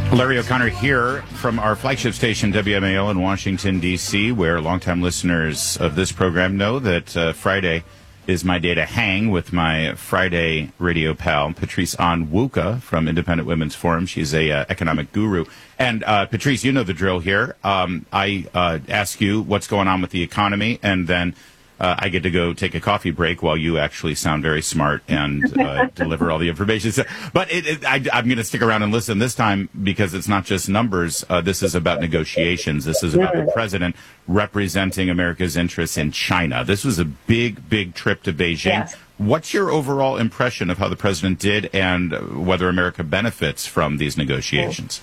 Larry O'Connor here from our flagship station, WMAL in Washington, D.C., where longtime listeners of this program know that Friday is my day to hang with my Friday radio pal, Patrice Onwuka from Independent Women's Forum. She's a economic guru. And Patrice, you know the drill here. I ask you what's going on with the economy, and then I get to go take a coffee break while you actually sound very smart and deliver all the information. So, but I'm going to stick around and listen this time because it's not just numbers. This is about negotiations. This is about the president representing America's interests in China. This was a big, big trip to Beijing. Yes. What's your overall impression of how the president did and whether America benefits from these negotiations?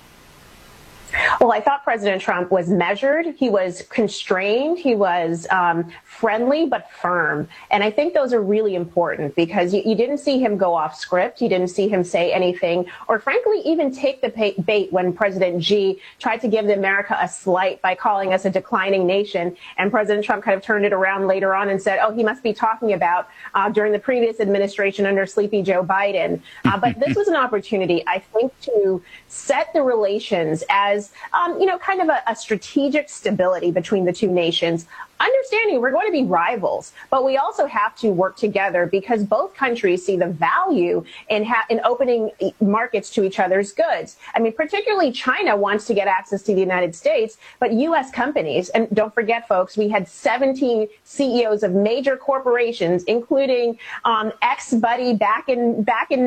Well, I thought President Trump was measured. He was constrained. He was friendly but firm. And I think those are really important because you didn't see him go off script. You didn't see him say anything or, frankly, even take the bait when President Xi tried to give America a slight by calling us a declining nation. And President Trump kind of turned it around later on and said, oh, he must be talking about during the previous administration under sleepy Joe Biden. But this was an opportunity, I think, to set the relations as kind of a strategic stability between the two nations. Understanding we're going to be rivals, but we also have to work together because both countries see the value in opening markets to each other's goods. I mean, particularly China wants to get access to the United States, but U.S. companies, and don't forget, folks, we had 17 CEOs of major corporations, including ex-buddy back in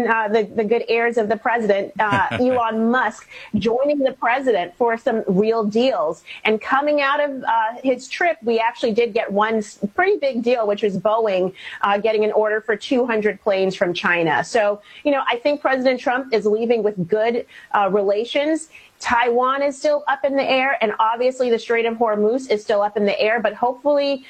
the good heirs of the president, Elon Musk, joining the president for some real deals. And coming out of his trip, we actually did get one pretty big deal, which was Boeing getting an order for 200 planes from China. So, I think President Trump is leaving with good relations. Taiwan is still up in the air, and obviously the Strait of Hormuz is still up in the air. But hopefully,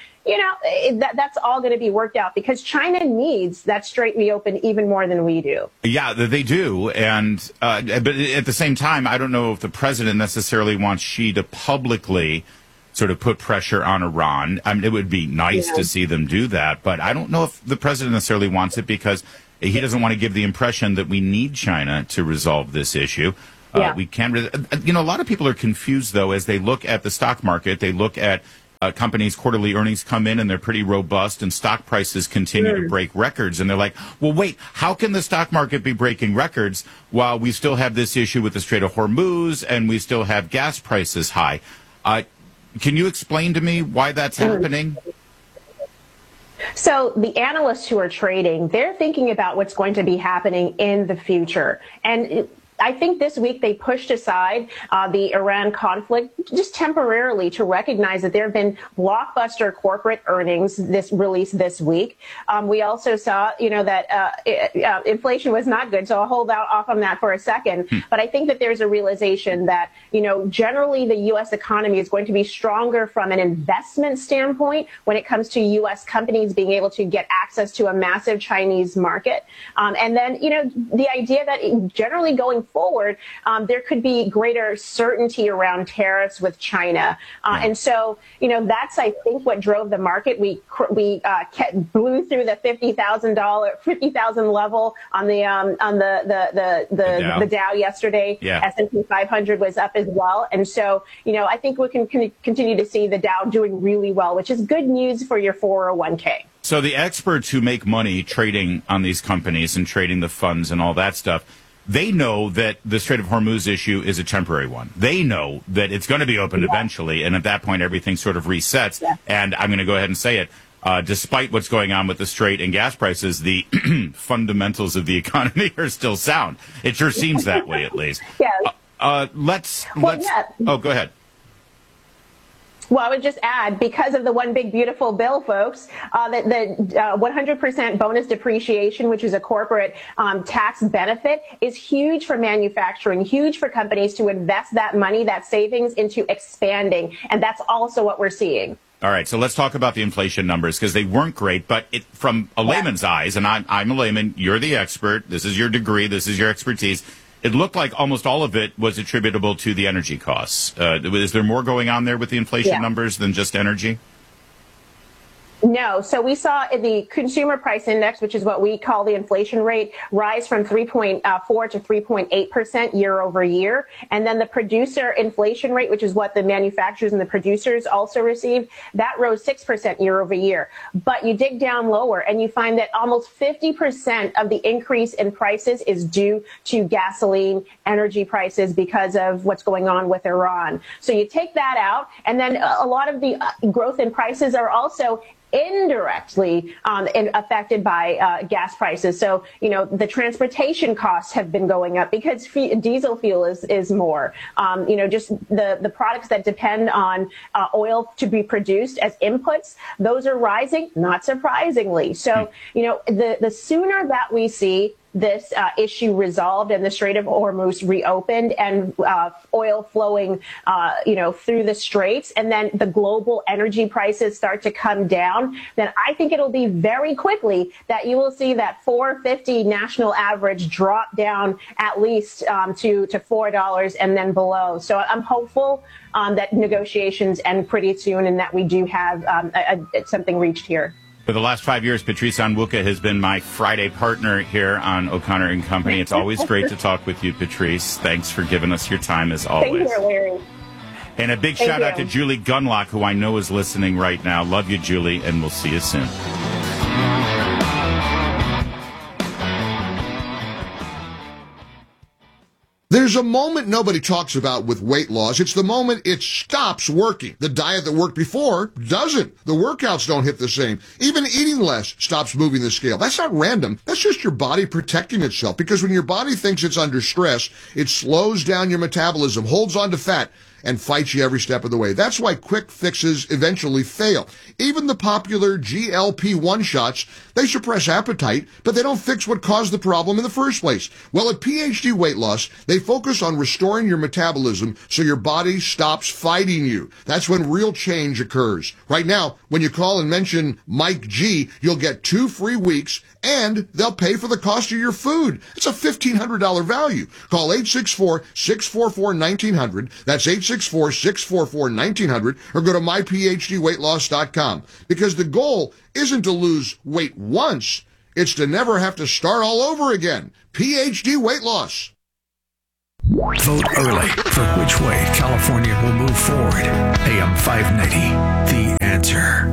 that's all going to be worked out because China needs that strait reopened even more than we do. Yeah, they do. And but at the same time, I don't know if the president necessarily wants Xi to publicly sort of put pressure on Iran. I mean, it would be nice to see them do that, but I don't know if the president necessarily wants it because he doesn't want to give the impression that we need China to resolve this issue. We can, a lot of people are confused, though, as they look at the stock market. They look at companies' quarterly earnings come in and they're pretty robust and stock prices continue to break records. And they're like, well, wait, how can the stock market be breaking records while we still have this issue with the Strait of Hormuz and we still have gas prices high? Can you explain to me why that's happening? So the analysts who are trading, they're thinking about what's going to be happening in the future. And I think this week they pushed aside the Iran conflict just temporarily to recognize that there have been blockbuster corporate earnings released this week. We also saw, that inflation was not good. So I'll hold off on that for a second. But I think that there's a realization that, generally the U.S. economy is going to be stronger from an investment standpoint when it comes to U.S. companies being able to get access to a massive Chinese market. And then, the idea that generally going forward, there could be greater certainty around tariffs with China. And so, that's, I think, what drove the market. We blew through the $50,000 level on the Dow yesterday. S&P 500 was up as well. And so, I think we can continue to see the Dow doing really well, which is good news for your 401k. So the experts who make money trading on these companies and trading the funds and all that stuff, they know that the Strait of Hormuz issue is a temporary one. They know that it's going to be opened eventually, and at that point, everything sort of resets. And I'm going to go ahead and say it. Despite what's going on with the Strait and gas prices, the fundamentals of the economy are still sound. It sure seems that way, at least. Let's. Oh, go ahead. Well, I would just add, because of the One Big Beautiful Bill, folks, that the 100% bonus depreciation, which is a corporate tax benefit, is huge for manufacturing, huge for companies to invest that money, that savings, into expanding. And that's also what we're seeing. All right, so let's talk about the inflation numbers, because they weren't great, but from a layman's eyes, and I'm a layman, you're the expert, this is your degree, this is your expertise, it looked like almost all of it was attributable to the energy costs. Is there more going on there with the inflation numbers than just energy? No. So we saw the consumer price index, which is what we call the inflation rate, rise from 3.4 to 3.8% year over year. And then the producer inflation rate, which is what the manufacturers and the producers also received, that rose 6% year over year. But you dig down lower and you find that almost 50% of the increase in prices is due to gasoline, energy prices because of what's going on with Iran. So you take that out, and then a lot of the growth in prices are also indirectly affected by gas prices. So, the transportation costs have been going up because diesel fuel is more. Just the products that depend on oil to be produced as inputs, those are rising, not surprisingly. So, the sooner that we see this issue resolved and the Strait of Hormuz reopened and oil flowing, through the straits, and then the global energy prices start to come down, then I think it'll be very quickly that you will see that $4.50 national average drop down at least to $4 and then below. So I'm hopeful that negotiations end pretty soon and that we do have something reached here. For the last 5 years, Patrice Onwuka has been my Friday partner here on O'Connor and Company. It's always great to talk with you, Patrice. Thanks for giving us your time, as always. Thank you, Larry. And a big shout out to Julie Gunlock, who I know is listening right now. Love you, Julie, and we'll see you soon. There's a moment nobody talks about with weight loss. It's the moment it stops working. The diet that worked before doesn't. The workouts don't hit the same. Even eating less stops moving the scale. That's not random. That's just your body protecting itself. Because when your body thinks it's under stress, it slows down your metabolism, holds on to fat, and fights you every step of the way. That's why quick fixes eventually fail. Even the popular GLP-1 shots, they suppress appetite, but they don't fix what caused the problem in the first place. Well, at PhD Weight Loss, they focus on restoring your metabolism so your body stops fighting you. That's when real change occurs. Right now, when you call and mention Mike G, you'll get 2 free weeks, and they'll pay for the cost of your food. It's a $1,500 value. Call 864-644-1900. That's 864-644-1900, or go to myphdweightloss.com. Because the goal isn't to lose weight once, it's to never have to start all over again. PhD Weight Loss. Vote early for which way California will move forward. AM 590, The Answer.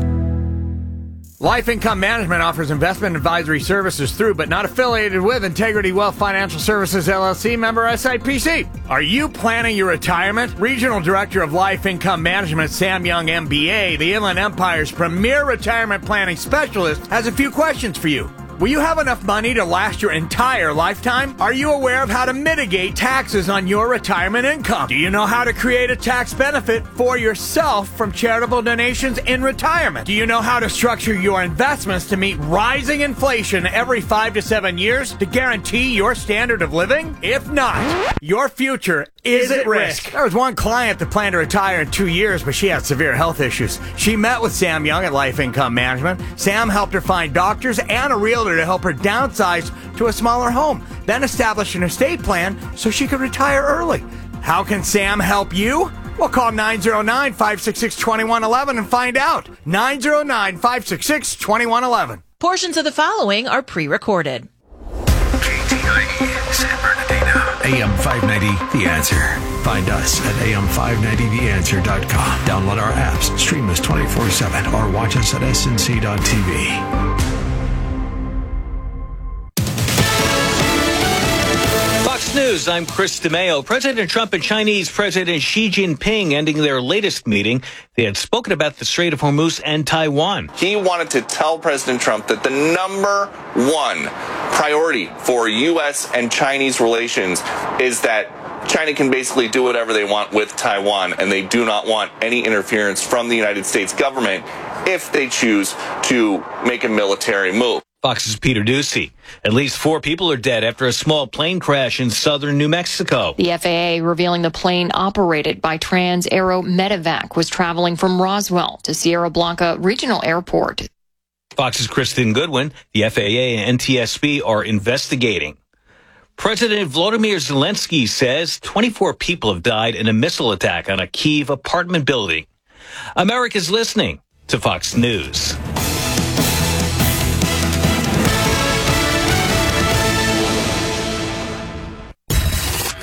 Life Income Management offers investment advisory services through, but not affiliated with, Integrity Wealth Financial Services, LLC, member SIPC. Are you planning your retirement? Regional Director of Life Income Management, Sam Young, MBA, the Inland Empire's premier retirement planning specialist, has a few questions for you. Will you have enough money to last your entire lifetime? Are you aware of how to mitigate taxes on your retirement income? Do you know how to create a tax benefit for yourself from charitable donations in retirement? Do you know how to structure your investments to meet rising inflation every 5 to 7 years to guarantee your standard of living? If not, your future is at risk. There was one client that planned to retire in 2 years, but she had severe health issues. She met with Sam Young at Life Income Management. Sam helped her find doctors and a realtor to help her downsize to a smaller home, then establish an estate plan so she could retire early. How can Sam help you? Well, call 909-566-2111 and find out. 909-566-2111. Portions of the following are pre-recorded. KTIE, San Bernardino. AM 590, The Answer. Find us at am590theanswer.com. Download our apps, stream us 24/7, or watch us at snc.tv. Fox News, I'm Chris DeMeo. President Trump and Chinese President Xi Jinping ending their latest meeting. They had spoken about the Strait of Hormuz and Taiwan. He wanted to tell President Trump that the number one priority for U.S. and Chinese relations is that China can basically do whatever they want with Taiwan, and they do not want any interference from the United States government if they choose to make a military move. Fox's Peter Ducey. At least 4 people are dead after a small plane crash in southern New Mexico. The FAA revealing the plane operated by Trans-Aero Medevac was traveling from Roswell to Sierra Blanca Regional Airport. Fox's Kristen Goodwin. The FAA and NTSB are investigating. President Volodymyr Zelensky says 24 people have died in a missile attack on a Kyiv apartment building. America's listening to Fox News.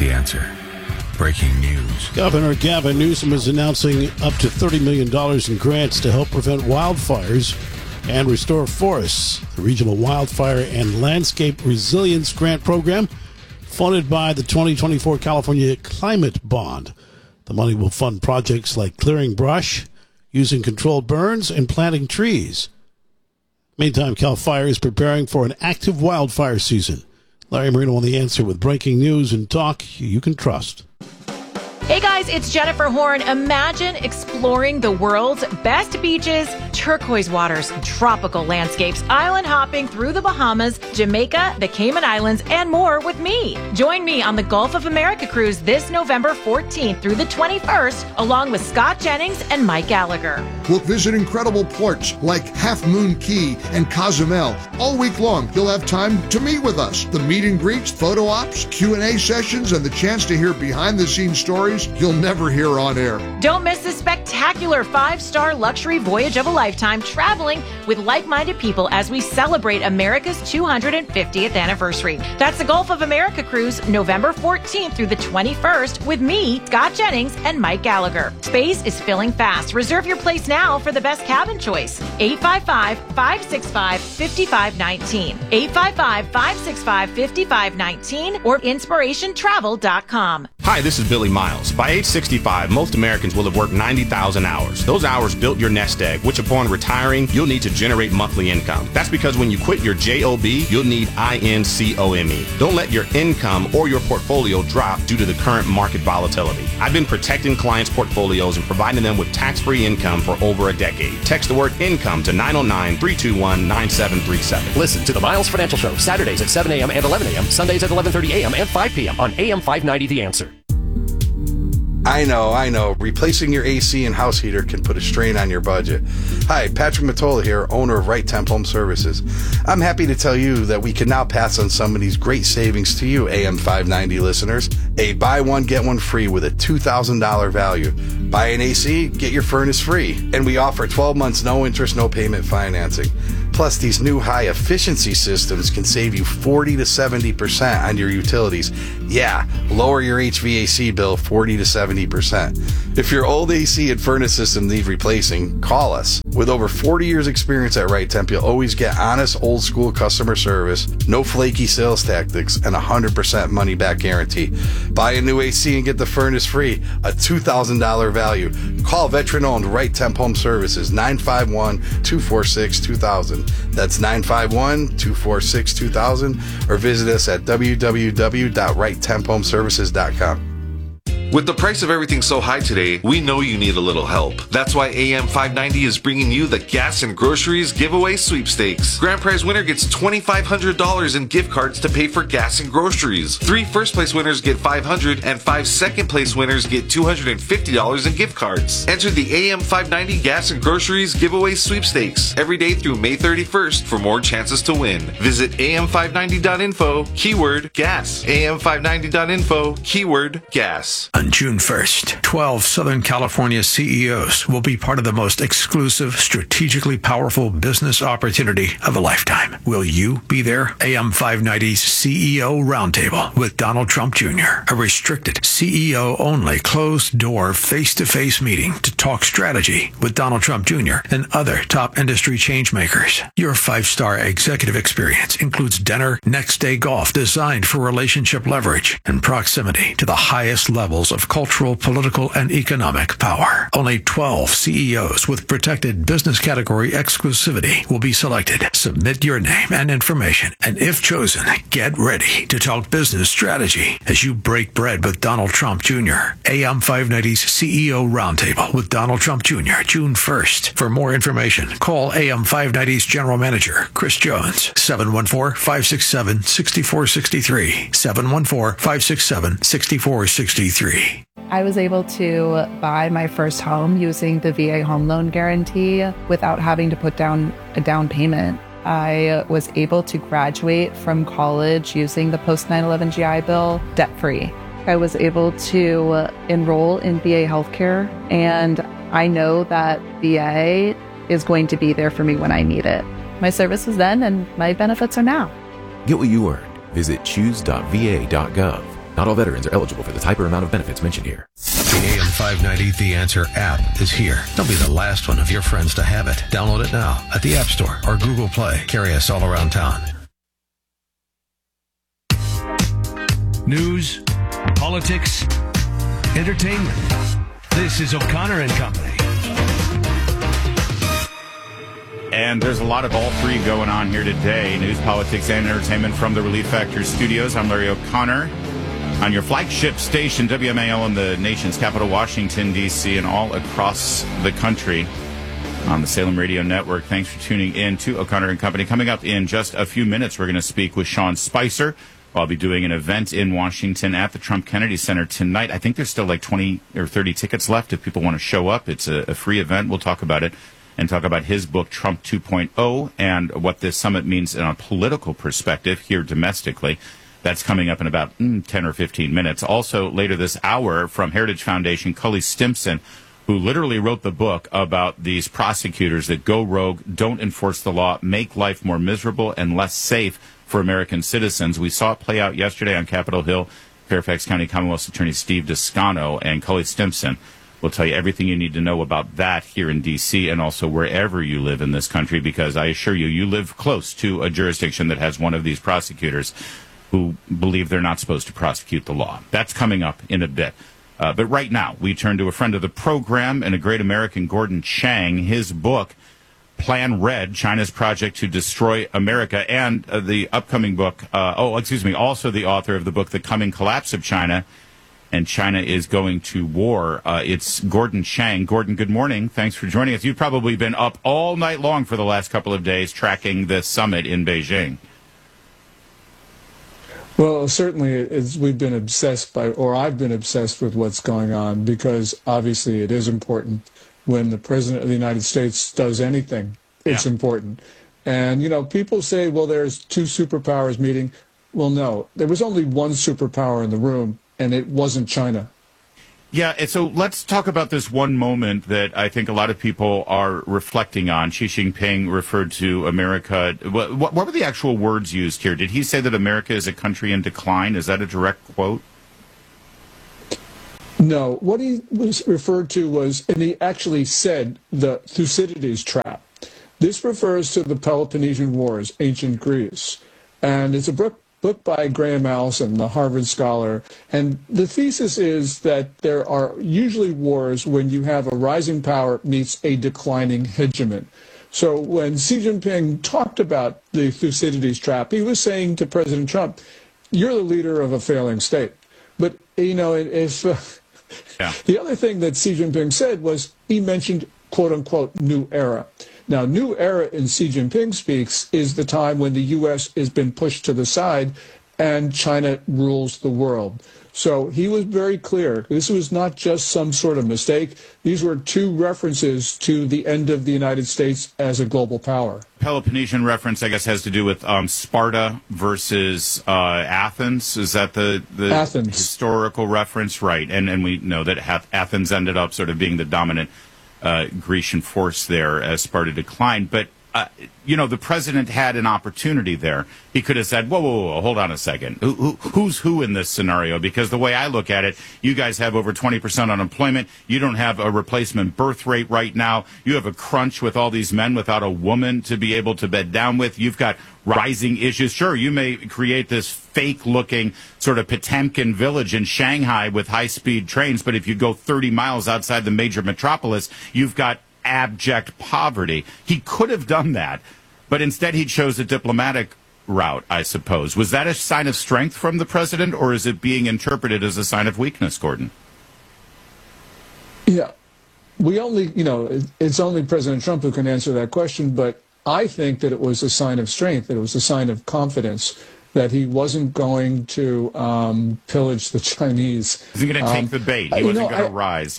The Answer. Breaking news. Governor Gavin Newsom is announcing up to $30 million in grants to help prevent wildfires and restore forests. The Regional Wildfire and Landscape Resilience Grant Program, funded by the 2024 California Climate Bond. The money will fund projects like clearing brush, using controlled burns, and planting trees. Meantime, CAL FIRE is preparing for an active wildfire season. Larry Marino on The Answer with breaking news and talk you can trust. Hey guys, it's Jennifer Horn. Imagine exploring the world's best beaches, turquoise waters, tropical landscapes, island hopping through the Bahamas, Jamaica, the Cayman Islands, and more with me. Join me on the Gulf of America cruise this November 14th through the 21st, along with Scott Jennings and Mike Gallagher. We'll visit incredible ports like Half Moon Key and Cozumel. All week long, you'll have time to meet with us. The meet and greets, photo ops, Q&A sessions, and the chance to hear behind-the-scenes stories you'll never hear on air. Don't miss this spectacular 5-star luxury voyage of a lifetime traveling with like-minded people as we celebrate America's 250th anniversary. That's the Gulf of America cruise, November 14th through the 21st with me, Scott Jennings, and Mike Gallagher. Space is filling fast. Reserve your place now for the best cabin choice. 855-565-5519. 855-565-5519 or inspirationtravel.com. Hi, this is Billy Miles. By age 65, most Americans will have worked 90,000 hours. Those hours built your nest egg, which upon retiring, you'll need to generate monthly income. That's because when you quit your JOB, you'll need INCOME. Don't let your income or your portfolio drop due to the current market volatility. I've been protecting clients' portfolios and providing them with tax-free income for over a decade. Text the word income to 909-321-9737. Listen to the Miles Financial Show, Saturdays at 7 a.m. and 11 a.m., Sundays at 11:30 a.m. and 5 p.m. on AM 590 The Answer. I know. Replacing your AC and house heater can put a strain on your budget. Hi, Patrick Mottola here, owner of Right Temp Home Services. I'm happy to tell you that we can now pass on some of these great savings to you, AM 590 listeners. A buy one, get one free with a $2,000 value. Buy an AC, get your furnace free. And we offer 12 months, no interest, no payment financing. Plus, these new high-efficiency systems can save you 40 to 70% on your utilities. Yeah, lower your HVAC bill 40 to 70%. If your old AC and furnace system need replacing, call us. With over 40 years experience at Right Temp, you'll always get honest, old-school customer service, no flaky sales tactics, and 100% money-back guarantee. Buy a new AC and get the furnace free, a $2,000 value. Call veteran-owned Right Temp Home Services, 951-246-2000. That's 951-246-2000, or visit us at www.rightemphomeservices.com. With the price of everything so high today, we know you need a little help. That's why AM 590 is bringing you the Gas and Groceries Giveaway Sweepstakes. Grand prize winner gets $2,500 in gift cards to pay for gas and groceries. 3 first-place winners get $500, and 5 second-place winners get $250 in gift cards. Enter the AM 590 Gas and Groceries Giveaway Sweepstakes every day through May 31st for more chances to win. Visit am590.info, keyword gas. am590.info, keyword gas. On June 1st, 12 Southern California CEOs will be part of the most exclusive, strategically powerful business opportunity of a lifetime. Will you be there? AM 590's CEO Roundtable with Donald Trump Jr., a restricted, CEO-only, closed-door, face-to-face meeting to talk strategy with Donald Trump Jr. and other top industry changemakers. Your 5-star executive experience includes dinner, next-day golf designed for relationship leverage and proximity to the highest levels of cultural, political, and economic power. Only 12 CEOs with protected business category exclusivity will be selected. Submit your name and information, and if chosen, get ready to talk business strategy as you break bread with Donald Trump Jr. AM 590's CEO Roundtable with Donald Trump Jr., June 1st. For more information, call AM 590's General Manager, Chris Jones, 714-567-6463, 714-567-6463. I was able to buy my first home using the VA home loan guarantee without having to put down a down payment. I was able to graduate from college using the post 9/11 GI Bill debt-free. I was able to enroll in VA healthcare, and I know that VA is going to be there for me when I need it. My service was then, and my benefits are now. Get what you earned. Visit choose.va.gov. Not all veterans are eligible for the type or amount of benefits mentioned here. The AM 590 The Answer app is here. Don't be the last one of your friends to have it. Download it now at the App Store or Google Play. Carry us all around town. News, politics, entertainment. This is O'Connor and Company. And there's a lot of all three going on here today. News, politics, and entertainment from the Relief Factor studios. I'm Larry O'Connor on your flagship station, WMAL, in the nation's capital, Washington, D.C., and all across the country on the Salem Radio Network. Thanks for tuning in to O'Connor and Company. Coming up in just a few minutes, we're going to speak with Sean Spicer. I'll be doing an event in Washington at the Trump Kennedy Center tonight. I think there's still like 20 or 30 tickets left if people want to show up. It's a free event. We'll talk about it and talk about his book, Trump 2.0, and what this summit means in a political perspective here domestically. That's coming up in about 10 or 15 minutes. Also, later this hour, from Heritage Foundation, Cully Stimson, who literally wrote the book about these prosecutors that go rogue, don't enforce the law, make life more miserable and less safe for American citizens. We saw it play out yesterday on Capitol Hill. Fairfax County Commonwealth's Attorney Steve Descano and Cully Stimson will tell you everything you need to know about that here in D.C. and also wherever you live in this country, because I assure you, you live close to a jurisdiction that has one of these prosecutors who believe they're not supposed to prosecute the law. That's coming up in a bit. But right now, we turn to a friend of the program and a great American, Gordon Chang. His book, Plan Red, China's Project to Destroy America, and the upcoming book, also the author of the book, The Coming Collapse of China, and China is Going to War. It's Gordon Chang. Gordon, good morning. Thanks for joining us. You've probably been up all night long for the last couple of days tracking this summit in Beijing. Well, certainly we've been obsessed by, or I've been obsessed with what's going on, because obviously it is important. When the President of the United States does anything, it's important. And, you know, people say, well, there's two superpowers meeting. Well, no, there was only one superpower in the room, and it wasn't China. Yeah, and so let's talk about this one moment that I think a lot of people are reflecting on. Xi Jinping referred to America. What were the actual words used here? Did he say that America is a country in decline? Is that a direct quote? No, what he was referred to was, and he actually said, the Thucydides trap. This refers to the Peloponnesian Wars, ancient Greece. And it's a book by Graham Allison, the Harvard scholar. And the thesis is that there are usually wars when you have a rising power meets a declining hegemon. So when Xi Jinping talked about the Thucydides trap, he was saying to President Trump, you're the leader of a failing state. But, you know, if the other thing that Xi Jinping said was he mentioned, quote unquote, new era. Now, new era in Xi Jinping speaks is the time when the U.S. has been pushed to the side and China rules the world. So he was very clear. This was not just some sort of mistake. These were two references to the end of the United States as a global power. Peloponnesian reference, I guess, has to do with Sparta versus Athens. Is that the Athens historical reference? Right. And we know that Athens ended up sort of being the dominant Grecian force there as Sparta declined. But, you know, the president had an opportunity there. He could have said, whoa, hold on a second. Who's who in this scenario? Because the way I look at it, you guys have over 20% unemployment. You don't have a replacement birth rate right now. You have a crunch with all these men without a woman to be able to bed down with. You've got rising issues. Sure, you may create this fake-looking sort of Potemkin village in Shanghai with high-speed trains, but if you go 30 miles outside the major metropolis, you've got abject poverty. He could have done that, but instead he chose a diplomatic route, I suppose. Was that a sign of strength from the president, or is it being interpreted as a sign of weakness, Gordon? Yeah, we only, you know, it's only President Trump who can answer that question, but I think that it was a sign of strength, that it was a sign of confidence, that he wasn't going to pillage the Chinese. He wasn't going to take the bait. He wasn't going to rise,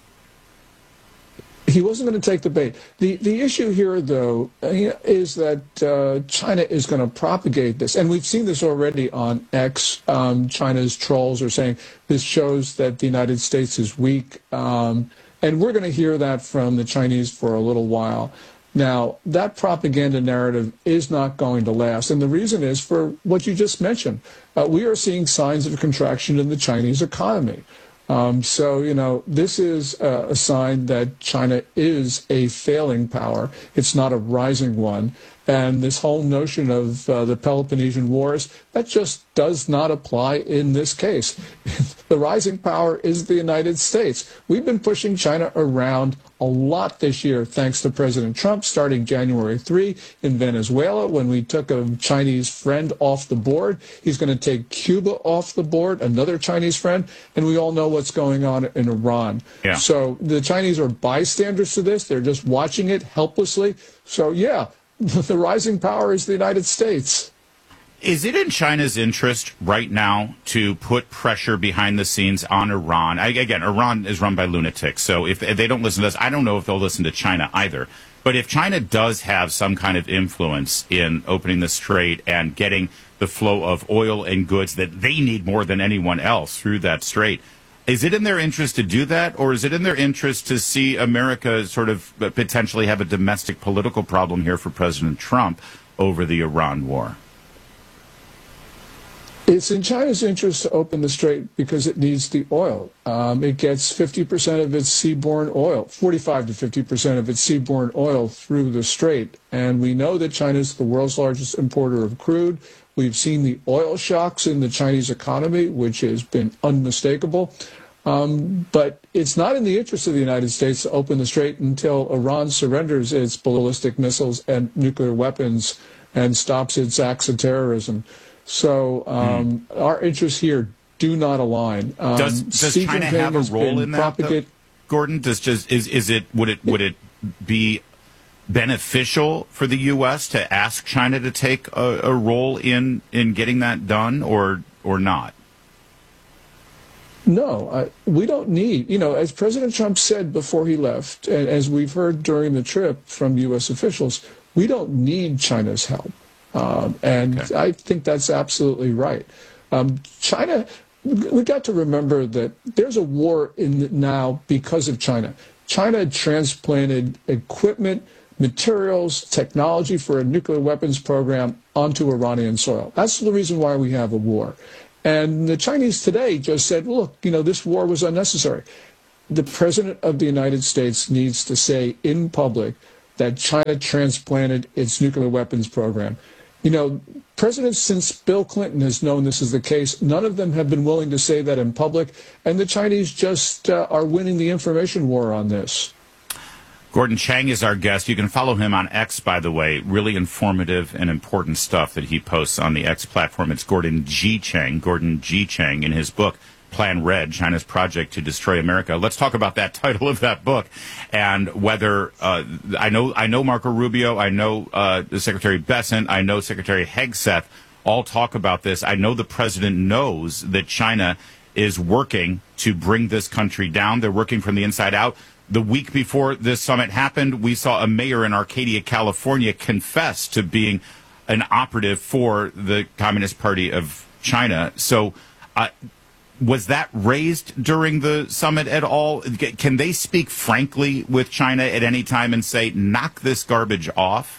He wasn't going to take the bait. The issue here, though, is that China is going to propagate this. And we've seen this already on X. China's trolls are saying this shows that the United States is weak. And we're going to hear that from the Chinese for a little while. Now, that propaganda narrative is not going to last. And the reason is for what you just mentioned. We are seeing signs of contraction in the Chinese economy. So, this is a sign that China is a failing power. It's not a rising one. And this whole notion of the Peloponnesian Wars, that just does not apply in this case. The rising power is the United States. We've been pushing China around a lot this year, thanks to President Trump, starting January 3 in Venezuela, when we took a Chinese friend off the board. He's going to take Cuba off the board, another Chinese friend, and we all know what's going on in Iran. Yeah. So the Chinese are bystanders to this. They're just watching it helplessly. So, yeah, the rising power is the United States. Is it in China's interest right now to put pressure behind the scenes on Iran? Again, Iran is run by lunatics, so if they don't listen to us, I don't know if they'll listen to China either. But if China does have some kind of influence in opening the strait and getting the flow of oil and goods that they need more than anyone else through that strait, is it in their interest to do that, or is it in their interest to see America sort of potentially have a domestic political problem here for President Trump over the Iran war? It's in China's interest to open the strait because it needs the oil. It gets 50% of its seaborne oil, 45 to 50% of its seaborne oil through the strait. And we know that China is the world's largest importer of crude. We've seen the oil shocks in the Chinese economy, which has been unmistakable. But it's not in the interest of the United States to open the strait until Iran surrenders its ballistic missiles and nuclear weapons and stops its acts of terrorism. So our interests here do not align. Does China have a role in that, though, Gordon? Would it be beneficial for the U.S. to ask China to take a role in getting that done, or not? No, we don't need, as President Trump said before he left, and as we've heard during the trip from U.S. officials, we don't need China's help. I think that's absolutely right. China, we've got to remember that there's a war now because of China. China transplanted equipment, materials, technology for a nuclear weapons program onto Iranian soil. That's the reason why we have a war. And the Chinese today just said, look, this war was unnecessary. The President of the United States needs to say in public that China transplanted its nuclear weapons program. Presidents since Bill Clinton has known this is the case. None of them have been willing to say that in public, and the Chinese just are winning the information war on this. Gordon Chang is our guest. You can follow him on X, by the way. Really informative and important stuff that he posts on the X platform. It's Gordon G. Chang, in his book, Plan Red, China's Project to Destroy America. Let's talk about that title of that book and whether I know Marco Rubio, I know Secretary Bessent, I know Secretary Hegseth all talk about this. I know the president knows that China is working to bring this country down. They're working from the inside out. The week before this summit happened, we saw a mayor in Arcadia, California, confess to being an operative for the Communist Party of China. So was that raised during the summit at all? Can they speak frankly with China at any time and say, knock this garbage off?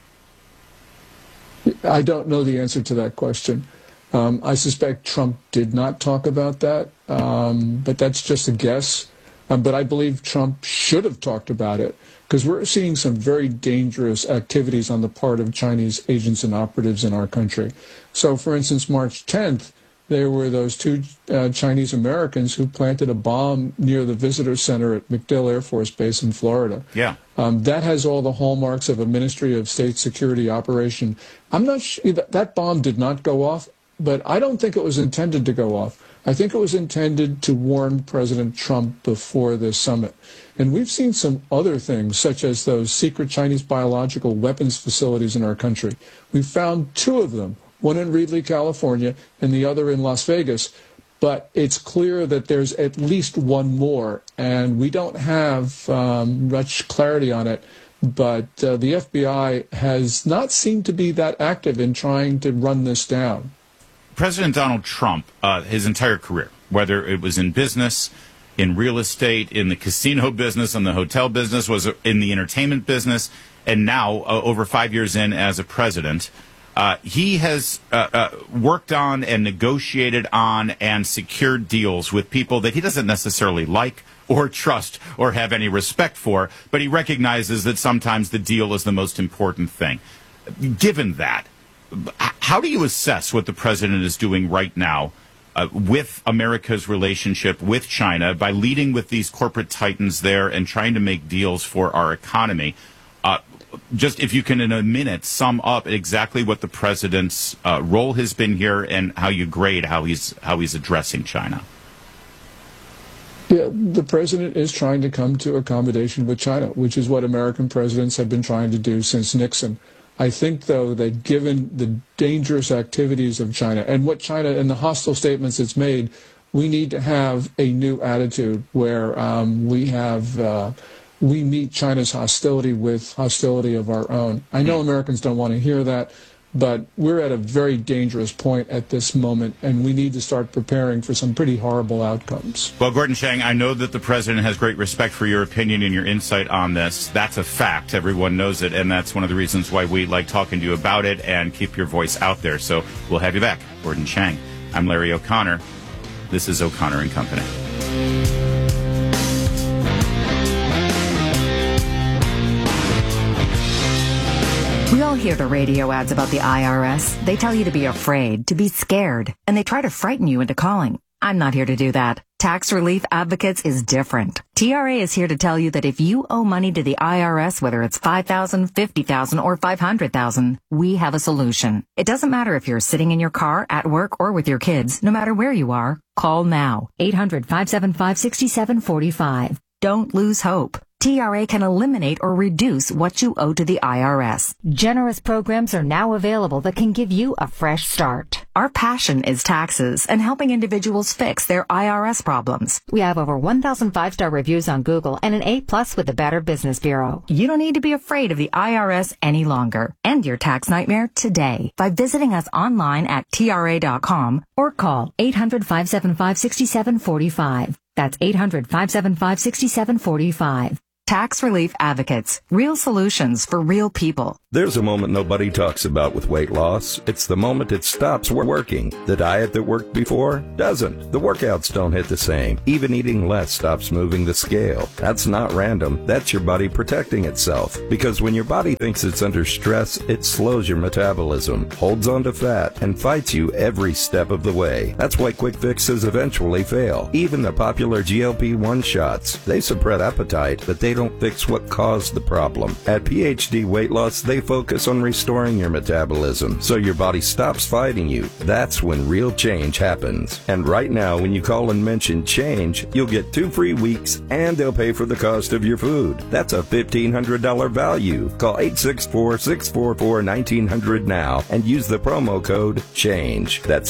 I don't know the answer to that question. I suspect Trump did not talk about that, but that's just a guess. But I believe Trump should have talked about it because we're seeing some very dangerous activities on the part of Chinese agents and operatives in our country. So, for instance, March 10th, there were those two Chinese Americans who planted a bomb near the visitor center at MacDill Air Force Base in Florida. Yeah. That has all the hallmarks of a Ministry of State Security operation. I'm not sure that bomb did not go off, but I don't think it was intended to go off. I think it was intended to warn President Trump before this summit. And we've seen some other things, such as those secret Chinese biological weapons facilities in our country. We found two of them, one in Reedley, California, and the other in Las Vegas. But it's clear that there's at least one more, and we don't have much clarity on it. But the FBI has not seemed to be that active in trying to run this down. President Donald Trump, his entire career, whether it was in business, in real estate, in the casino business, in the hotel business, was in the entertainment business, and now, over 5 years in as a president, he has worked on and negotiated on and secured deals with people that he doesn't necessarily like or trust or have any respect for, but he recognizes that sometimes the deal is the most important thing. Given that, how do you assess what the president is doing right now with America's relationship with China by leading with these corporate titans there and trying to make deals for our economy? Just if you can, in a minute, sum up exactly what the president's role has been here and how you grade how he's addressing China. Yeah, the president is trying to come to accommodation with China, which is what American presidents have been trying to do since Nixon. I think, though, that given the dangerous activities of China and what China and the hostile statements it's made, we need to have a new attitude where we meet China's hostility with hostility of our own. I know Americans don't want to hear that, but we're at a very dangerous point at this moment, and we need to start preparing for some pretty horrible outcomes. Well, Gordon Chang, I know that the president has great respect for your opinion and your insight on this. That's a fact. Everyone knows it, and that's one of the reasons why we like talking to you about it and keep your voice out there. So we'll have you back, Gordon Chang. I'm Larry O'Connor. This is O'Connor and Company. We all hear the radio ads about the IRS. They tell you to be afraid, to be scared, and they try to frighten you into calling. I'm not here to do that. Tax Relief Advocates is different. TRA is here to tell you that if you owe money to the IRS, whether it's $5,000, $50,000, or $500,000, we have a solution. It doesn't matter if you're sitting in your car, at work, or with your kids. No matter where you are, call now. 800-575-6745. Don't lose hope. TRA can eliminate or reduce what you owe to the IRS. Generous programs are now available that can give you a fresh start. Our passion is taxes and helping individuals fix their IRS problems. We have over 1,000 5-star reviews on Google and an A+ with the Better Business Bureau. You don't need to be afraid of the IRS any longer. End your tax nightmare today by visiting us online at TRA.com or call 800-575-6745. That's 800-575-6745. Tax Relief Advocates. Real solutions for real people. There's a moment nobody talks about with weight loss. It's the moment it stops working. The diet that worked before doesn't. The workouts don't hit the same. Even eating less stops moving the scale. That's not random. That's your body protecting itself. Because when your body thinks it's under stress, it slows your metabolism, holds on to fat, and fights you every step of the way. That's why quick fixes eventually fail. Even the popular GLP-1 shots. They suppress appetite, but they don't fix what caused the problem. At PhD Weight Loss, they focus on restoring your metabolism so your body stops fighting you. That's when real change happens. And right now, when you call and mention change, you'll get 2 free weeks and they'll pay for the cost of your food. That's a $1,500 value. Call 864-644-1900 now and use the promo code CHANGE. That's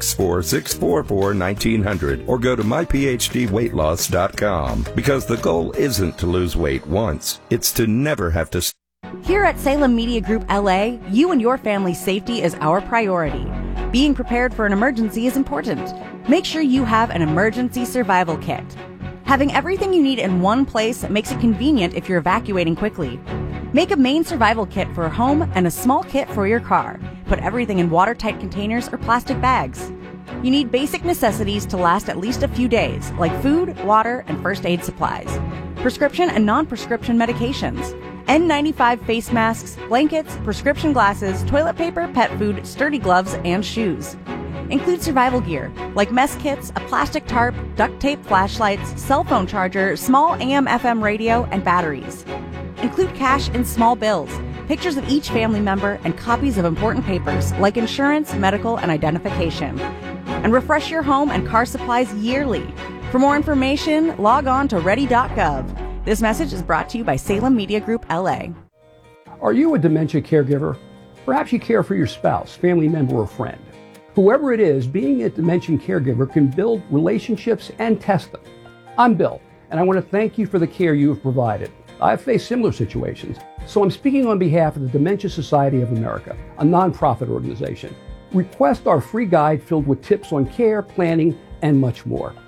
864-644-1900 or go to myphdweightloss.com because the goal isn't to lose weight once. It's to never have to. Here at Salem Media Group LA, you and your family's safety is our priority. Being prepared for an emergency is important. Make sure you have an emergency survival kit. Having everything you need in one place makes it convenient if you're evacuating quickly. Make a main survival kit for home and a small kit for your car. Put everything in watertight containers or plastic bags. You need basic necessities to last at least a few days, like food, water, and first aid supplies. Prescription and non-prescription medications. N95 face masks, blankets, prescription glasses, toilet paper, pet food, sturdy gloves, and shoes. Include survival gear, like mess kits, a plastic tarp, duct tape, flashlights, cell phone charger, small AM/FM radio, and batteries. Include cash in small bills, pictures of each family member, and copies of important papers, like insurance, medical, and identification. And refresh your home and car supplies yearly. For more information, log on to ready.gov. This message is brought to you by Salem Media Group LA. Are you a dementia caregiver? Perhaps you care for your spouse, family member, or friend. Whoever it is, being a dementia caregiver can build relationships and test them. I'm Bill, and I want to thank you for the care you have provided. I've faced similar situations, so I'm speaking on behalf of the Dementia Society of America, a nonprofit organization. Request our free guide filled with tips on care, planning, and much more.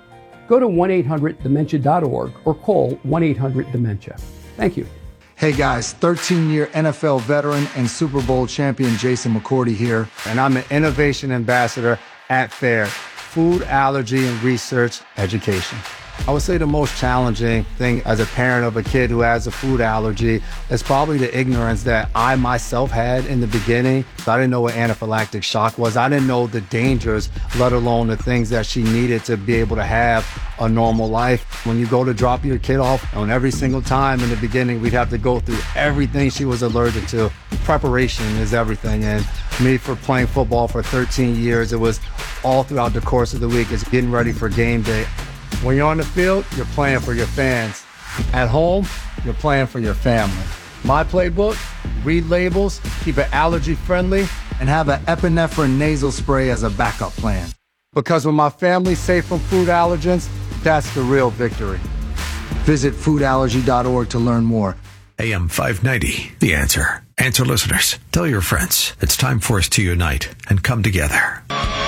Go to 1-800-DEMENTIA.org or call 1-800-DEMENTIA. Thank you. Hey guys, 13-year NFL veteran and Super Bowl champion Jason McCourty here, and I'm an innovation ambassador at FAIR, Food Allergy and Research Education. I would say the most challenging thing as a parent of a kid who has a food allergy is probably the ignorance that I myself had in the beginning. So I didn't know what anaphylactic shock was. I didn't know the dangers, let alone the things that she needed to be able to have a normal life. When you go to drop your kid off, and every single time in the beginning, we'd have to go through everything she was allergic to. Preparation is everything. And me, for playing football for 13 years, it was all throughout the course of the week. It's getting ready for game day. When you're on the field, you're playing for your fans. At home, you're playing for your family. My playbook, read labels, keep it allergy friendly, and have an epinephrine nasal spray as a backup plan. Because when my family's safe from food allergens, that's the real victory. Visit foodallergy.org to learn more. AM 590, The Answer. Answer listeners, tell your friends. It's time for us to unite and come together.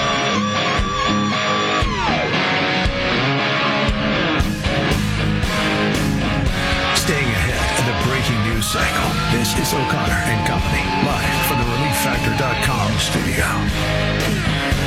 Staying ahead of the breaking news cycle, this is O'Connor and Company, live from the ReliefFactor.com studio.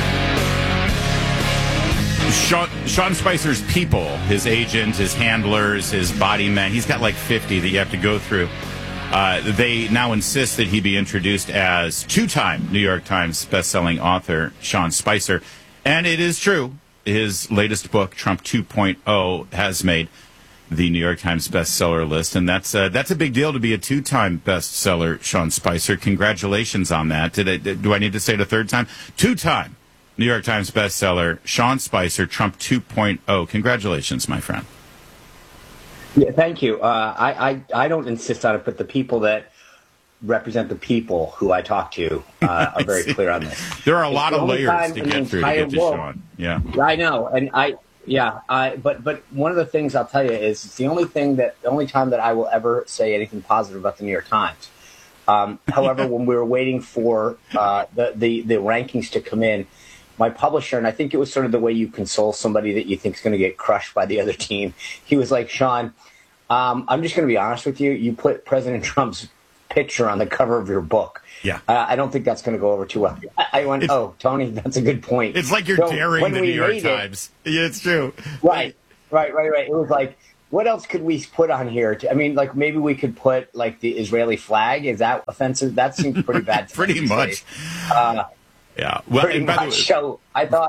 Sean Spicer's people, his agent, his handlers, his body men, he's got like 50 that you have to go through. They now insist that he be introduced as two-time New York Times bestselling author Sean Spicer. And it is true. His latest book, Trump 2.0, has made the New York Times bestseller list. And that's a big deal to be a two-time bestseller, Sean Spicer. Congratulations on that. Do I need to say it a third time? Two-time New York Times bestseller, Sean Spicer, Trump 2.0. Congratulations, my friend. Yeah, thank you. I don't insist on it, but the people that represent the people who I talk to are very clear on this. There are a lot of layers to get through to get to Sean. Yeah, I know, and but one of the things I'll tell you is it's the only time that I will ever say anything positive about the New York Times. However, when we were waiting for the rankings to come in, my publisher, and I think it was sort of the way you console somebody that you think is going to get crushed by the other team. He was like, Sean, I'm just going to be honest with you. You put President Trump's picture on the cover of your book. Yeah. I don't think that's going to go over too well. I went, Tony, that's a good point. It's like you're daring the New York Times. Yeah, it's true. Right. It was like, what else could we put on here? Like maybe we could put like the Israeli flag. Is that offensive? That seems pretty bad. Pretty much. Yeah. Well, and by the way, so I thought.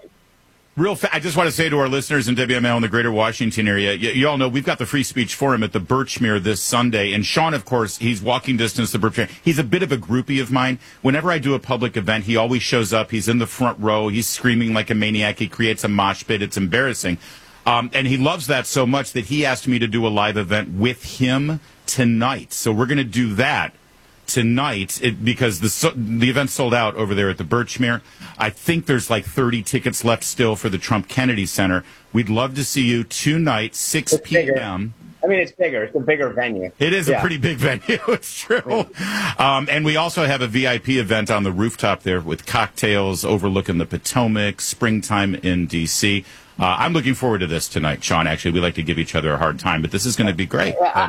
I just want to say to our listeners in WML in the greater Washington area, you all know we've got the Free Speech Forum at the Birchmere this Sunday. And Sean, of course, he's walking distance to Birchmere. He's a bit of a groupie of mine. Whenever I do a public event, he always shows up. He's in the front row. He's screaming like a maniac. He creates a mosh pit. It's embarrassing. And he loves that so much that he asked me to do a live event with him tonight. So we're going to do that tonight because the event sold out over there at the Birchmere. I think there's like 30 tickets left still for the Trump Kennedy Center. We'd love to see you tonight, 6 p.m. I mean, it's bigger. It's a bigger venue. It is a pretty big venue. It's true. And we also have a VIP event on the rooftop there with cocktails overlooking the Potomac, springtime in D.C. I'm looking forward to this tonight, Sean. Actually, we like to give each other a hard time, but this is going to be great.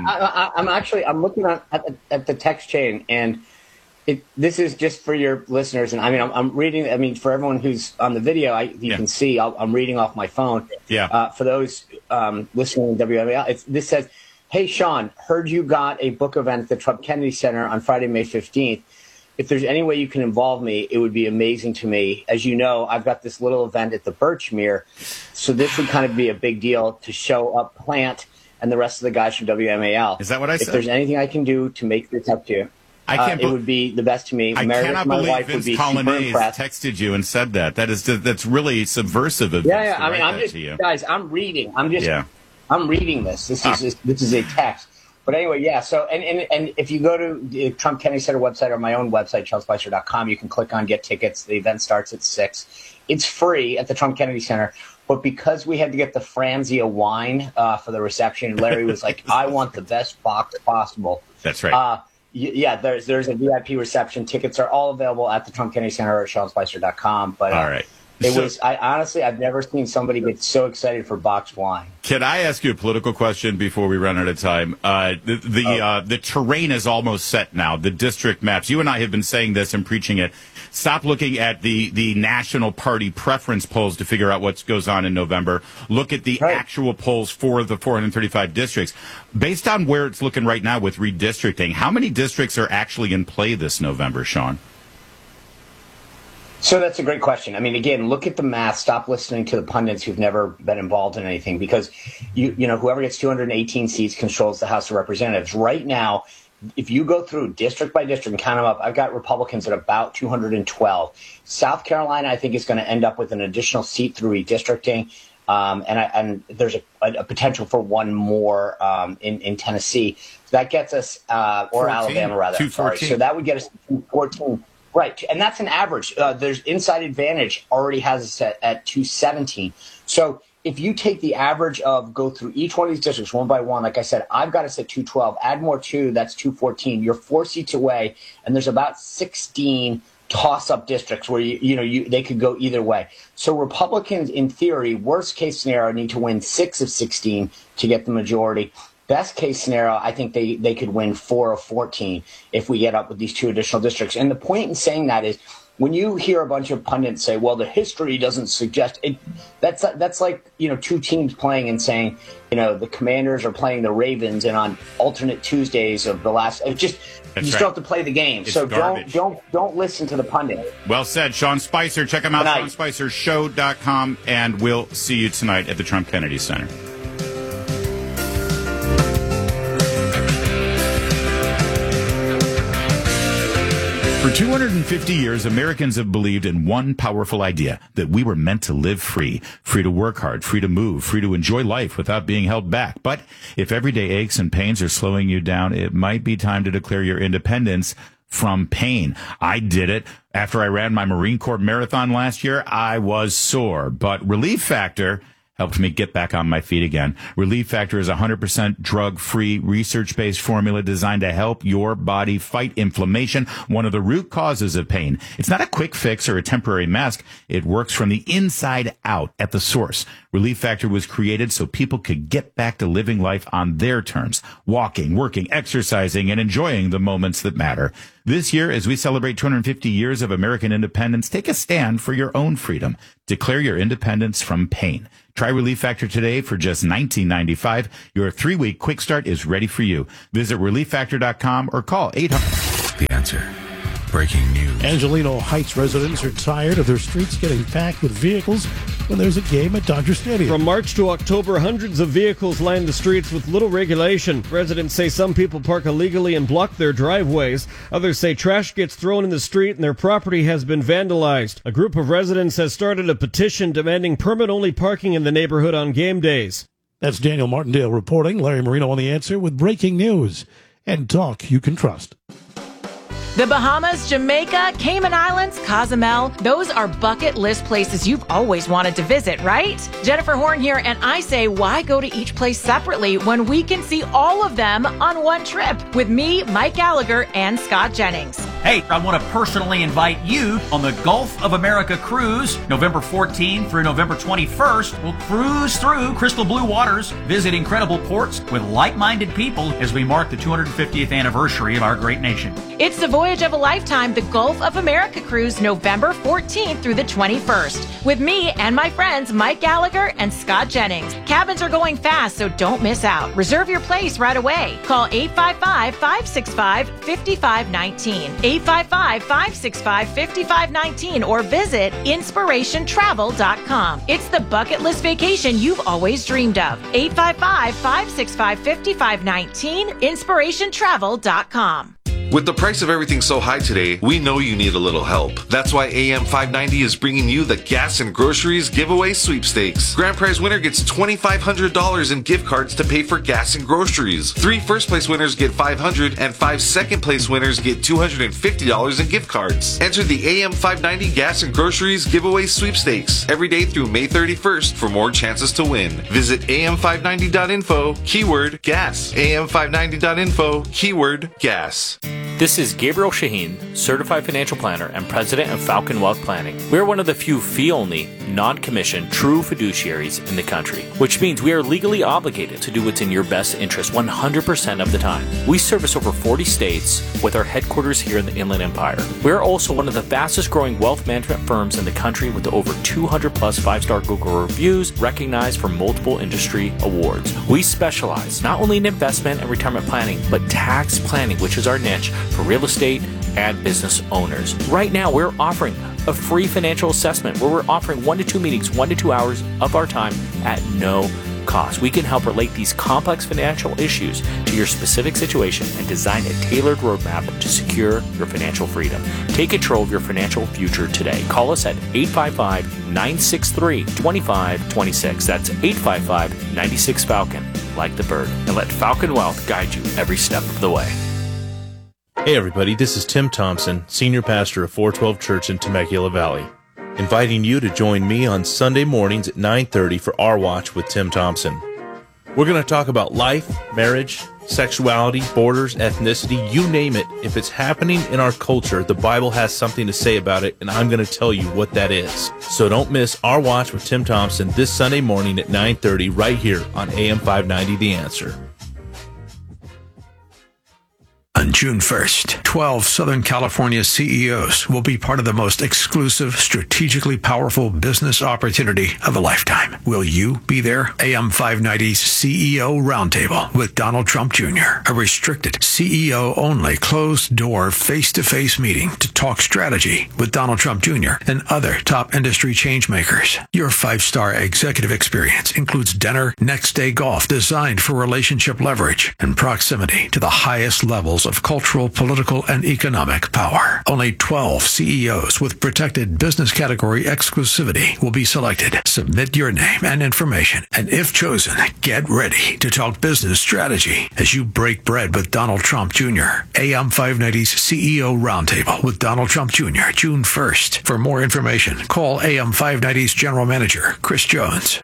I'm looking at the text chain, and this is just for your listeners. And I'm reading. I mean, for everyone who's on the video, you can see I'm reading off my phone. Yeah. For those listening to WMAL, this says, "Hey, Sean, heard you got a book event at the Trump Kennedy Center on Friday, May 15th. If there's any way you can involve me, it would be amazing to me. As you know, I've got this little event at the Birchmere, so this would kind of be a big deal to show up Plant and the rest of the guys from WMAL. Is that what I said? If there's anything I can do to make this up to you, it would be the best to me. I cannot believe Vince Colonnese texted you and said that. That's really subversive of Vince to write that to you. Guys, I'm reading. I'm reading this. This is a text. But anyway, yeah. So, and if you go to the Trump Kennedy Center website or my own website, seanspicer.com, you can click on Get Tickets. The event starts at 6. It's free at the Trump Kennedy Center. But because we had to get the Franzia wine for the reception, Larry was like, "I want the best box possible." That's right. There's a VIP reception. Tickets are all available at the Trump Kennedy Center or seanspicer.com. But all right. I've never seen somebody get so excited for boxed wine. Can I ask you a political question before we run out of time? The terrain is almost set now. The district maps. You and I have been saying this and preaching it. Stop looking at the national party preference polls to figure out what goes on in November. Look at the actual polls for the 435 districts. Based on where it's looking right now with redistricting, how many districts are actually in play this November, Sean? So that's a great question. I mean, again, look at the math. Stop listening to the pundits who've never been involved in anything, because you know whoever gets 218 seats controls the House of Representatives. Right now, if you go through district by district and count them up, I've got Republicans at about 212. South Carolina, I think, is going to end up with an additional seat through redistricting. And there's a potential for one more in Tennessee. So that gets us, or 14, Alabama, rather. Sorry. So that would get us to 14. Right. And that's an average. There's Inside Advantage already has us at 217. So if you take the average of go through each one of these districts one by one, like I said, I've got us at 212. Add more 2, that's 214. You're 4 seats away, and there's about 16 toss-up districts where they could go either way. So Republicans, in theory, worst case scenario, need to win 6 of 16 to get the majority. Best case scenario, I think they could win 4 of 14 if we get up with these 2 additional districts. And the point in saying that is, when you hear a bunch of pundits say, well, the history doesn't suggest it, that's like, 2 teams playing and saying, the Commanders are playing the Ravens, and on alternate Tuesdays of the last, still have to play the game. It's so garbage. don't listen to the pundit. Well said, Sean Spicer. Check him out, SeanSpicerShow.com, and we'll see you tonight at the Trump Kennedy Center. For 250 years, Americans have believed in one powerful idea, that we were meant to live free to work hard, free to move, free to enjoy life without being held back. But if everyday aches and pains are slowing you down, it might be time to declare your independence from pain. I did it. After I ran my Marine Corps marathon last year, I was sore, but Relief Factor helped me get back on my feet again. Relief Factor is a 100% drug-free, research-based formula designed to help your body fight inflammation, one of the root causes of pain. It's not a quick fix or a temporary mask. It works from the inside out at the source. Relief Factor was created so people could get back to living life on their terms, walking, working, exercising, and enjoying the moments that matter. This year, as we celebrate 250 years of American independence, take a stand for your own freedom. Declare your independence from pain. Try Relief Factor today for just $19.95. Your 3-week quick start is ready for you. Visit ReliefFactor.com or call 800. The Answer. Breaking news. Angelino Heights residents are tired of their streets getting packed with vehicles when there's a game at Dodger Stadium. From March to October, hundreds of vehicles line the streets with little regulation. Residents say some people park illegally and block their driveways. Others say trash gets thrown in the street and their property has been vandalized. A group of residents has started a petition demanding permit-only parking in the neighborhood on game days. That's Daniel Martindale reporting. Larry Marino on The Answer with breaking news and talk you can trust. The Bahamas, Jamaica, Cayman Islands, Cozumel, those are bucket list places you've always wanted to visit, right? Jennifer Horn here, and I say, why go to each place separately when we can see all of them on one trip with me, Mike Gallagher, and Scott Jennings? Hey, I want to personally invite you on the Gulf of America cruise, November 14th through November 21st. We'll cruise through crystal blue waters, visit incredible ports with like-minded people as we mark the 250th anniversary of our great nation. It's the voyage of a lifetime, the Gulf of America cruise, November 14th through the 21st, with me and my friends Mike Gallagher and Scott Jennings. Cabins are going fast, so don't miss out. Reserve your place right away. Call 855-565-5519, 855-565-5519, or visit inspirationtravel.com. It's the bucket list vacation you've always dreamed of. 855-565-5519, inspirationtravel.com. With the price of everything so high today, we know you need a little help. That's why AM 590 is bringing you the Gas and Groceries Giveaway Sweepstakes. Grand prize winner gets $2,500 in gift cards to pay for gas and groceries. 3 first-place winners get $500, and 5 second-place winners get $250 in gift cards. Enter the AM 590 Gas and Groceries Giveaway Sweepstakes every day through May 31st for more chances to win. Visit am590.info, keyword gas. am590.info, keyword gas. This is Gabriel Shaheen, Certified Financial Planner and President of Falcon Wealth Planning. We are one of the few fee-only, non-commissioned, true fiduciaries in the country, which means we are legally obligated to do what's in your best interest 100% of the time. We service over 40 states with our headquarters here in the Inland Empire. We are also one of the fastest growing wealth management firms in the country with over 200 plus 5-star Google reviews recognized for multiple industry awards. We specialize not only in investment and retirement planning, but tax planning, which is our niche for real estate and business owners. Right now, we're offering a free financial assessment where we're offering 1 to 2 meetings, 1 to 2 hours of our time at no cost. We can help relate these complex financial issues to your specific situation and design a tailored roadmap to secure your financial freedom. Take control of your financial future today. Call us at 855-963-2526. That's 855-96-FALCON, like the bird, and let Falcon Wealth guide you every step of the way. Hey everybody, this is Tim Thompson, Senior Pastor of 412 Church in Temecula Valley, inviting you to join me on Sunday mornings at 9:30 for Our Watch with Tim Thompson. We're going to talk about life, marriage, sexuality, borders, ethnicity, you name it. If it's happening in our culture, the Bible has something to say about it, and I'm going to tell you what that is. So don't miss Our Watch with Tim Thompson this Sunday morning at 9:30 right here on AM 590 The Answer. On June 1st, 12 Southern California CEOs will be part of the most exclusive, strategically powerful business opportunity of a lifetime. Will you be there? AM 590's CEO Roundtable with Donald Trump Jr., a restricted, CEO-only, closed-door, face-to-face meeting to talk strategy with Donald Trump Jr. and other top industry changemakers. Your 5-star executive experience includes dinner, next-day golf designed for relationship leverage and proximity to the highest levels of cultural, political, and economic power. Only 12 CEOs with protected business category exclusivity will be selected. Submit your name and information, and if chosen, get ready to talk business strategy as you break bread with Donald Trump Jr. AM 590's CEO Roundtable with Donald Trump Jr., June 1st. For more information, call AM 590's General Manager, Chris Jones,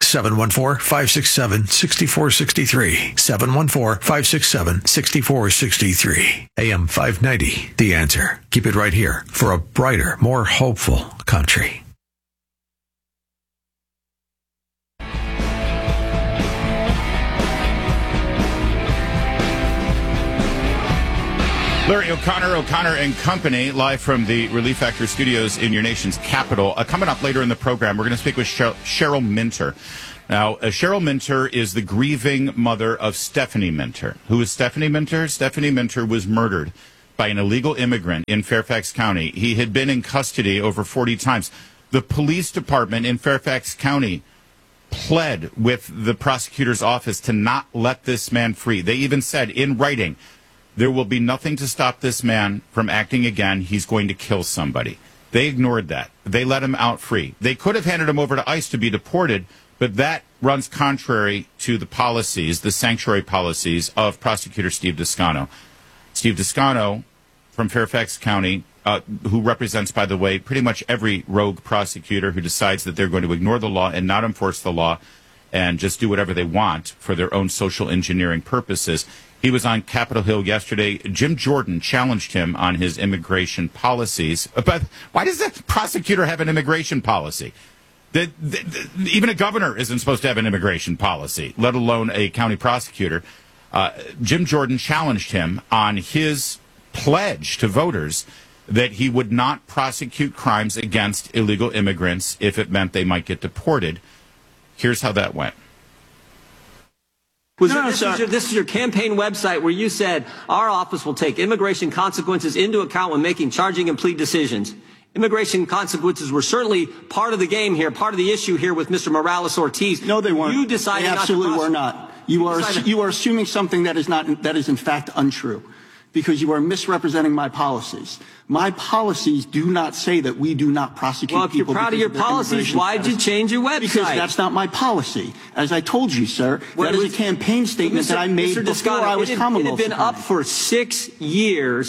714-567-6463, 714-567-6463. AM 590, The Answer. Keep it right here for a brighter, more hopeful country. Larry O'Connor and Company, live from the Relief Factor studios in your nation's capital. Coming up later in the program, we're going to speak with Cheryl Minter. Now, Cheryl Minter is the grieving mother of Stephanie Minter. Who is Stephanie Minter? Stephanie Minter was murdered by an illegal immigrant in Fairfax County. He had been in custody over 40 times. The police department in Fairfax County pled with the prosecutor's office to not let this man free. They even said in writing, there will be nothing to stop this man from acting again. He's going to kill somebody. They ignored that. They let him out free. They could have handed him over to ICE to be deported, but that runs contrary to the policies, the sanctuary policies of Prosecutor Steve Descano. Steve Descano from Fairfax County, who represents, by the way, pretty much every rogue prosecutor who decides that they're going to ignore the law and not enforce the law and just do whatever they want for their own social engineering purposes. He was on Capitol Hill yesterday. Jim Jordan challenged him on his immigration policies. But why does the prosecutor have an immigration policy? Even a governor isn't supposed to have an immigration policy, let alone a county prosecutor. Jim Jordan challenged him on his pledge to voters that he would not prosecute crimes against illegal immigrants if it meant they might get deported. Here's how that went. This is your campaign website where you said our office will take immigration consequences into account when making charging and plea decisions. Immigration consequences were certainly part of the game here, part of the issue here with Mr. Morales-Ortiz. No, they weren't. You decided they absolutely were not. You are assuming something that is in fact untrue, because you are misrepresenting my policies. My policies do not say that we do not prosecute people. Well, if you're proud of your policies, why did you change your website? Because that's not my policy. As I told you, sir, that is a campaign statement that I made before I was Commonwealth. It had been up for 6 years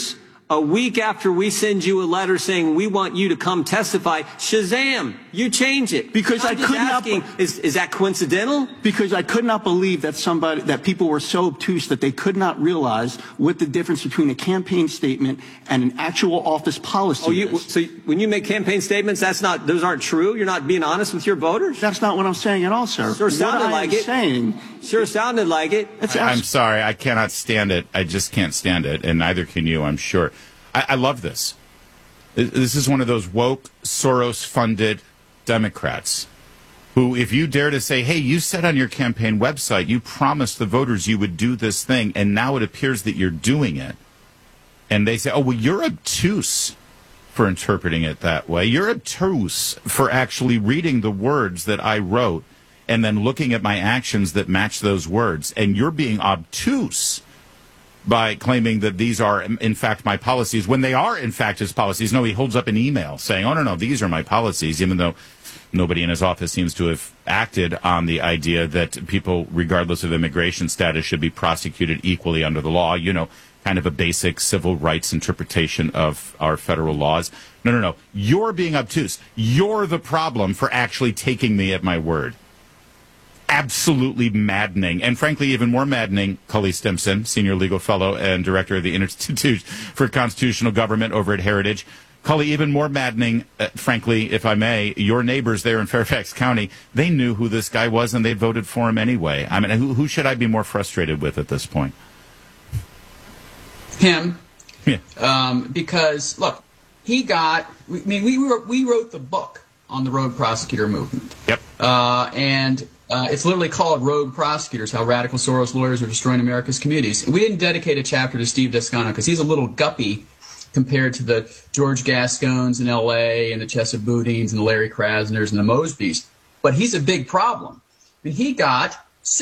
A week after we send you a letter saying we want you to come testify, shazam, you change it. Because I could not. Is that coincidental? Because I could not believe that people were so obtuse that they could not realize what the difference between a campaign statement and an actual office policy is. So when you make campaign statements, those aren't true? You're not being honest with your voters? That's not what I'm saying at all, sir. Sure sounded like it. Sure sounded like it. I'm sorry. I cannot stand it. I just can't stand it, and neither can you, I'm sure. I love this. This is one of those woke, Soros-funded Democrats who, if you dare to say, hey, you said on your campaign website, you promised the voters you would do this thing, and now it appears that you're doing it. And they say, oh, well, you're obtuse for interpreting it that way. You're obtuse for actually reading the words that I wrote and then looking at my actions that match those words. And you're being obtuse by claiming that these are, in fact, my policies, when they are, in fact, his policies. No, he holds up an email saying, oh, no, these are my policies, even though nobody in his office seems to have acted on the idea that people, regardless of immigration status, should be prosecuted equally under the law. You know, kind of a basic civil rights interpretation of our federal laws. No. You're being obtuse. You're the problem for actually taking me at my word. Absolutely maddening. And frankly, even more maddening, Cully Stimson, Senior Legal Fellow and Director of the Institute for Constitutional Government over at Heritage. Cully, even more maddening, frankly, if I may, your neighbors there in Fairfax County, they knew who this guy was and they voted for him anyway. I mean, who should I be more frustrated with at this point? Him. Yeah. Because, look, we wrote the book on the rogue prosecutor movement. Yep. And it's literally called Rogue Prosecutors, How Radical Soros Lawyers Are Destroying America's Communities. And we didn't dedicate a chapter to Steve Descano because he's a little guppy compared to the George Gascons in L.A. and the Chesa Boudins and the Larry Krasners and the Mosbys. But he's a big problem. I mean, he got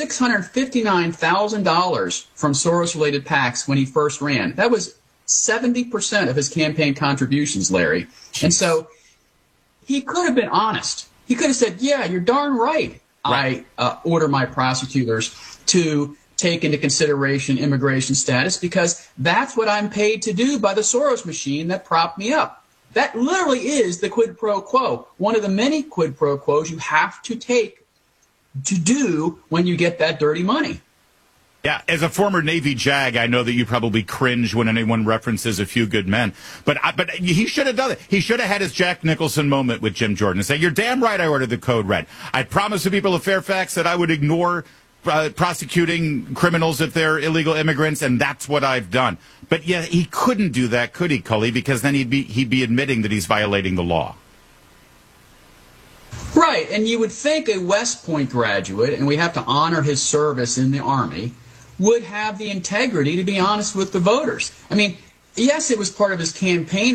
$659,000 from Soros-related PACs when he first ran. That was 70% of his campaign contributions, Larry. And so he could have been honest. He could have said, yeah, you're darn right. I order my prosecutors to take into consideration immigration status because that's what I'm paid to do by the Soros machine that propped me up. That literally is the quid pro quo, one of the many quid pro quos you have to take to do when you get that dirty money. Yeah, as a former Navy JAG, I know that you probably cringe when anyone references A Few Good Men. But he should have done it. He should have had his Jack Nicholson moment with Jim Jordan and say, you're damn right I ordered the code red. I promised the people of Fairfax that I would ignore prosecuting criminals if they're illegal immigrants, and that's what I've done. But yeah, he couldn't do that, could he, Cully? Because then he'd be admitting that he's violating the law. Right, and you would think a West Point graduate, and we have to honor his service in the Army, would have the integrity to be honest with the voters. I mean, yes, it was part of his campaign